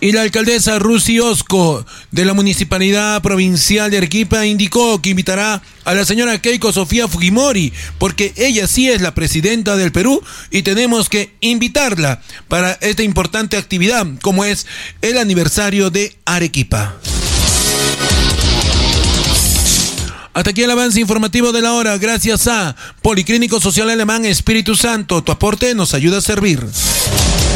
Y la alcaldesa Rusy Osco de la Municipalidad Provincial de Arequipa indicó que invitará a la señora Keiko Sofía Fujimori, porque ella sí es la presidenta del Perú y tenemos que invitarla para esta importante actividad, como es el aniversario de Arequipa. Hasta aquí el avance informativo de la hora, gracias a Policlínico Social Alemán Espíritu Santo. Tu aporte nos ayuda a servir.